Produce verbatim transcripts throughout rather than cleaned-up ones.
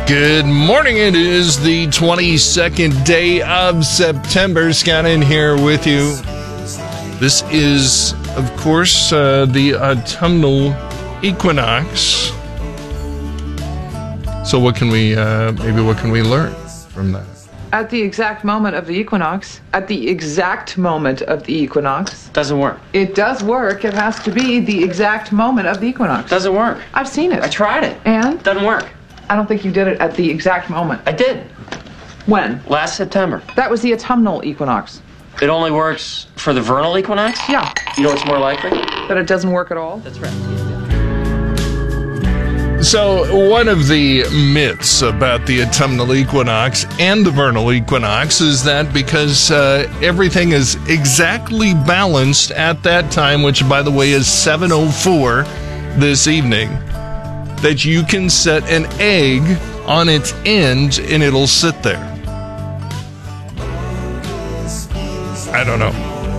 Good morning. It is the twenty-second day of September. Scott in here with you. This is, of course, uh, the autumnal equinox. So what can we, uh, maybe what can we learn from that? At the exact moment of the equinox, at the exact moment of the equinox. Doesn't work. It does work. It has to be the exact moment of the equinox. Doesn't work. I've seen it. I tried it. And? Doesn't work. I don't think you did it at the exact moment. I did. When? Last September. That was the autumnal equinox. It only works for the vernal equinox? Yeah. You know what's more likely? That it doesn't work at all? That's right. So one of the myths about the autumnal equinox and the vernal equinox is that because uh, everything is exactly balanced at that time, which, by the way, is seven oh four this evening, that you can set an egg on its end and it'll sit there. I don't know.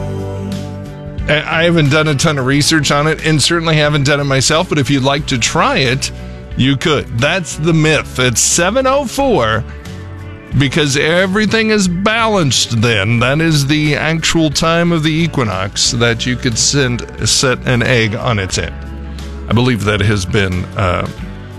I haven't done a ton of research on it and certainly haven't done it myself, but if you'd like to try it, you could. That's the myth. It's seven oh four because everything is balanced then. That is the actual time of the equinox that you could send, set an egg on its end. I believe that has been uh,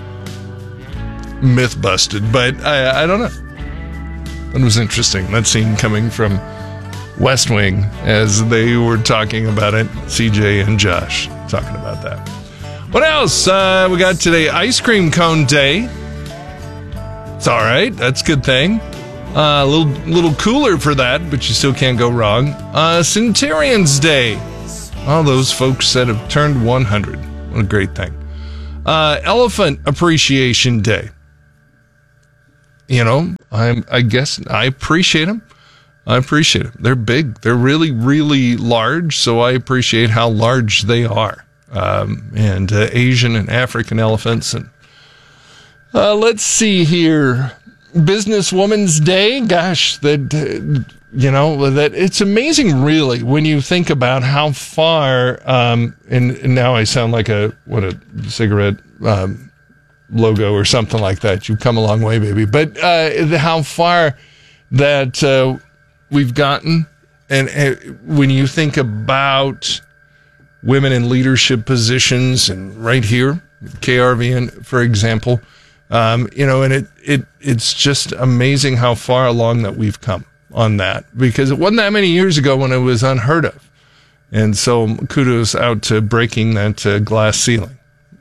myth busted, but I, I don't know. It was interesting, that scene coming from West Wing as they were talking about it. C J and Josh talking about that. What else? Uh, we got today Ice Cream Cone Day. It's all right. That's a good thing. Uh, a little, little cooler for that, but you still can't go wrong. Uh, Centurions Day. All those folks that have turned one hundred. What a great thing. Uh, Elephant Appreciation Day. You know, I'm, I guess I appreciate them. I appreciate them. They're big. They're really, really large, so I appreciate how large they are. Um, and uh, Asian and African elephants. And uh, let's see here. Businesswoman's Day. Gosh, that, uh, you know, that it's amazing, really, when you think about how far, um, and, and now I sound like a, what, a cigarette um, logo or something like that. You've come a long way, baby. But uh, how far that uh, we've gotten. And uh, when you think about women in leadership positions, and right here, K R V N, for example, um, you know, and it, it it's just amazing how far along that we've come on that, because it wasn't that many years ago when it was unheard of. And so kudos out to breaking that uh, glass ceiling.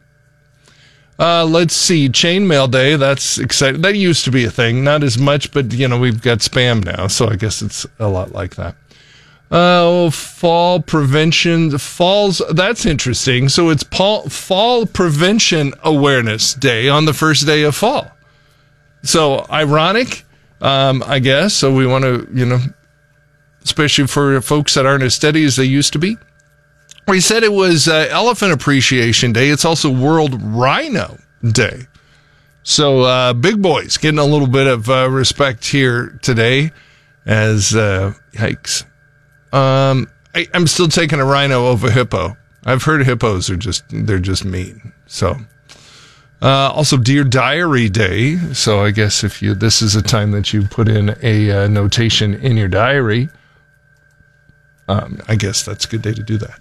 Uh, let's see, Chainmail Day. That's exciting. That used to be a thing, not as much, but you know, we've got spam now, so I guess it's a lot like that. Oh, fall prevention, falls, that's interesting. So it's Paul, Fall Prevention Awareness Day on the first day of fall. So ironic, um, I guess. So we want to, you know, especially for folks that aren't as steady as they used to be. We said it was uh, Elephant Appreciation Day. It's also World Rhino Day. So uh, big boys getting a little bit of uh, respect here today as, uh, yikes. Um, I, I'm still taking a rhino over hippo. I've heard hippos are just, they're just mean. So, uh, also Dear Diary Day. So I guess if you, this is a time that you put in a uh, notation in your diary, um, I guess that's a good day to do that.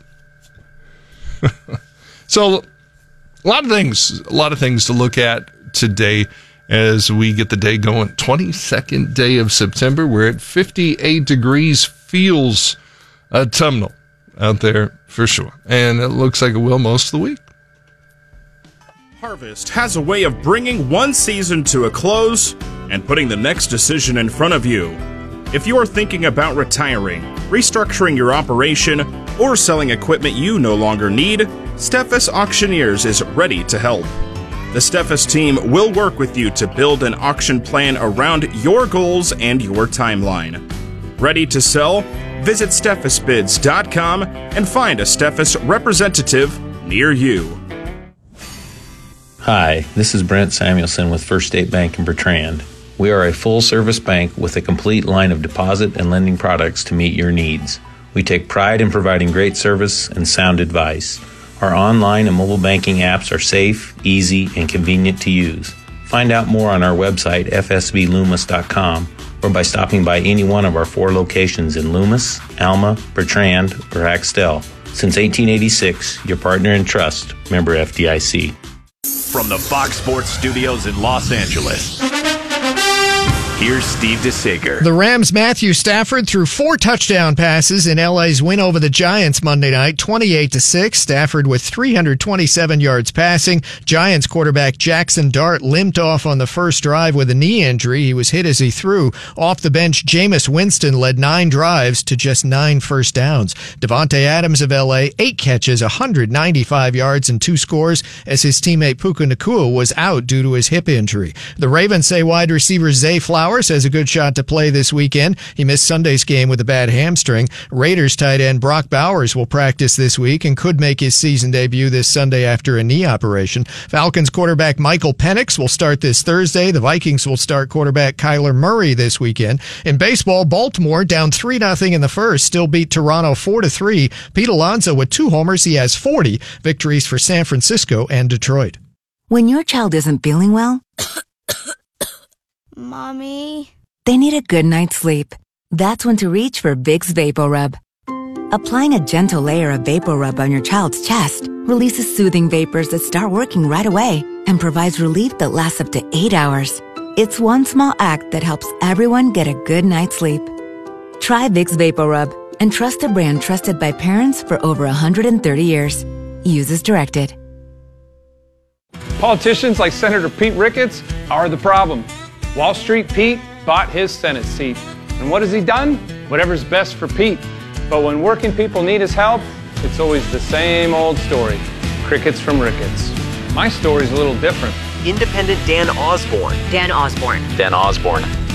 So a lot of things, a lot of things to look at today as we get the day going. twenty-second day of September. We're at fifty-eight degrees. Feels autumnal out there for sure. And it looks like it will most of the week. Harvest has a way of bringing one season to a close and putting the next decision in front of you. If you are thinking about retiring, restructuring your operation, or selling equipment you no longer need, Steffes Auctioneers is ready to help. The Steffes team will work with you to build an auction plan around your goals and your timeline. Ready to sell? Visit Steffes Bids dot com and find a Steffes representative near you. Hi, this is Brent Samuelson with First State Bank in Bertrand. We are a full-service bank with a complete line of deposit and lending products to meet your needs. We take pride in providing great service and sound advice. Our online and mobile banking apps are safe, easy, and convenient to use. Find out more on our website, f s b loomis dot com, or by stopping by any one of our four locations in Loomis, Alma, Bertrand, or Axtell. Since eighteen eighty-six, your partner in trust, member F D I C. From the Fox Sports Studios in Los Angeles, here's Steve DeSager. The Rams' Matthew Stafford threw four touchdown passes in L A's win over the Giants Monday night, twenty-eight to six. Stafford with three hundred twenty-seven yards passing. Giants quarterback Jackson Dart limped off on the first drive with a knee injury. He was hit as he threw. Off the bench, Jameis Winston led nine drives to just nine first downs. Devontae Adams of L A, eight catches, one hundred ninety-five yards, and two scores as his teammate Puka Nacua was out due to his hip injury. The Ravens say wide receiver Zay Flowers has a good shot to play this weekend. He missed Sunday's game with a bad hamstring. Raiders tight end Brock Bowers will practice this week and could make his season debut this Sunday after a knee operation. Falcons quarterback Michael Penix will start this Thursday. The Vikings will start quarterback Kyler Murray this weekend. In baseball, Baltimore down three nothing in the first, still beat Toronto four to three. Pete Alonso with two homers. He has forty. Victories for San Francisco and Detroit. When your child isn't feeling well, Mommy, they need a good night's sleep. That's when to reach for Vicks VapoRub. Applying a gentle layer of VapoRub on your child's chest releases soothing vapors that start working right away and provides relief that lasts up to eight hours. It's one small act that helps everyone get a good night's sleep. Try Vicks VapoRub and trust a brand trusted by parents for over one hundred thirty years. Use as directed. Politicians like Senator Pete Ricketts are the problem. Wall Street Pete bought his Senate seat. And what has he done? Whatever's best for Pete. But when working people need his help, it's always the same old story. Crickets from Ricketts. My story's a little different. Independent Dan Osborne. Dan Osborne. Dan Osborne.